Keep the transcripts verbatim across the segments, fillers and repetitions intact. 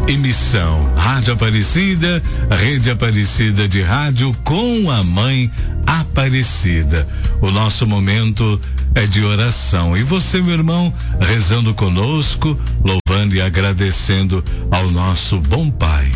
emissão Rádio Aparecida, Rede Aparecida de Rádio com a Mãe Aparecida. O nosso momento é de oração. E você, meu irmão, rezando conosco, louvando e agradecendo ao nosso bom Pai.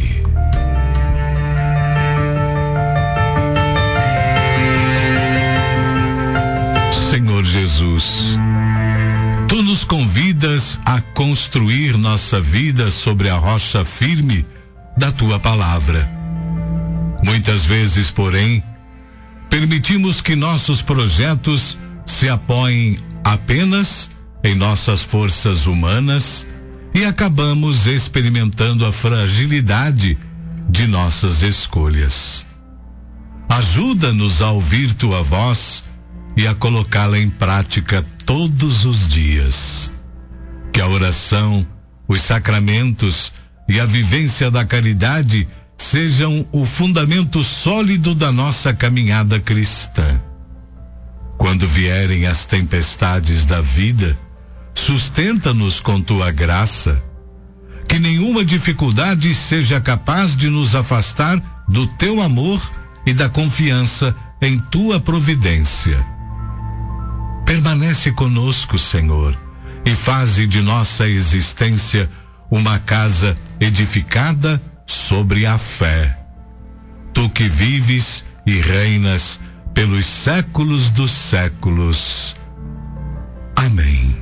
Senhor Jesus, Tu nos convidas a construir nossa vida sobre a rocha firme da Tua palavra. Muitas vezes, porém, permitimos que nossos projetos se apoiem apenas em nossas forças humanas e acabamos experimentando a fragilidade de nossas escolhas. Ajuda-nos a ouvir Tua voz e a colocá-la em prática todos os dias. Que a oração, os sacramentos e a vivência da caridade sejam o fundamento sólido da nossa caminhada cristã. Quando vierem as tempestades da vida, sustenta-nos com Tua graça. Que nenhuma dificuldade seja capaz de nos afastar do Teu amor e da confiança em Tua providência. Permanece conosco, Senhor, e faze de nossa existência uma casa edificada sobre a fé. Tu que vives e reinas pelos séculos dos séculos. Amém.